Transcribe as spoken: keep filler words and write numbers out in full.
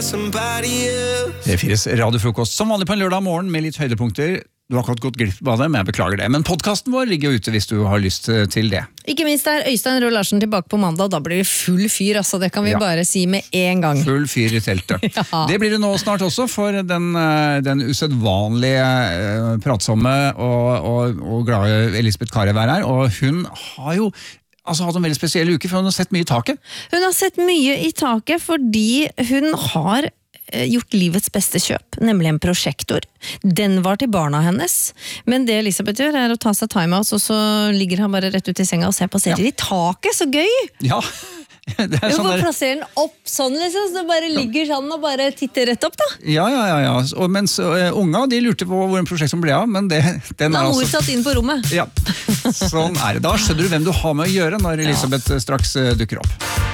P fires radiofrokost som vanlig på en lørdag morgen med litt høydepunkter. Du har akkurat gått glipp av det, men jeg beklager det. Men podcasten vår ligger jo ute hvis du har lyst til det. Ikke minst er Øystein Røe Larsen tilbake på mandag, da blir det full fyr, altså det kan vi ja. bare si med en gang. Full fyr i teltet. ja. Det blir det nå snart også, for den, den usedvanlige, pratsomme og, og, og glade Elisabeth Karev er her, og hun har jo altså hatt en veldig spesiell uke, for hun har sett mye i taket. Hun har sett mye i taket fordi hun har gjort livets beste kjøp, nemlig en prosjektor. Den var til barna hennes, men det Elisabeth gjør er å ta seg timeouts, og så ligger han bare rett ut i senga og ser på serier ja. i taket, så gøy! Ja, det er du sånn får der... plassere den opp sånn, liksom, så det bare ligger sånn og bare titter rett opp, da. Ja, ja, ja, ja. Og mens uh, unga, de lurte på hvor en prosjekt som ble av, men det, den da er mor altså... satt inn på rommet. Ja, sånn er det. Da skjønner du hvem du har med å gjøre når Elisabeth ja. straks uh, dukker opp.